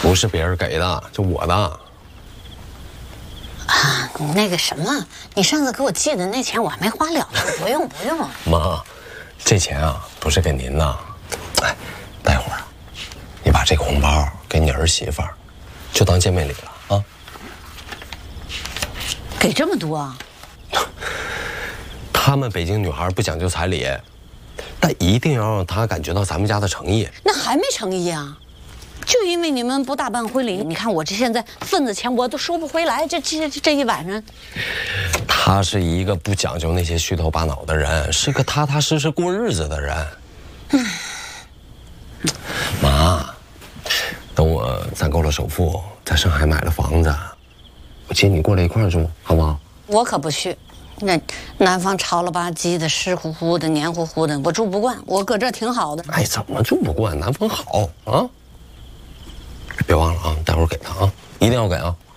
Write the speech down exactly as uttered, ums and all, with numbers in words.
不是别人给的，就我的。 啊，那个什么，你上次给我寄的那钱我还没花了呢，不用不用。 妈，这钱啊不是给您的，哎，待会儿啊，你把这个红包给你儿媳妇儿，就当见面礼了啊。 给这么多啊？ 他们北京女孩不讲究彩礼，但一定要让她感觉到咱们家的诚意。 那还没诚意啊？就因为你们不大办婚礼，你看我这现在份子钱我都收不回来，这这这一晚上。 他是一个不讲究那些虚头巴脑的人，是个踏踏实实过日子的人。嗯，妈，等我攒够了首付，在上海买了房子，我接你过来一块儿住，好不好？ 我可不去。那南方潮了吧唧的、湿乎乎的、黏糊糊的，我住不惯。我搁这儿挺好的。 哎，怎么住不惯？南方好啊！别忘了啊，待会儿给他啊，一定要给啊。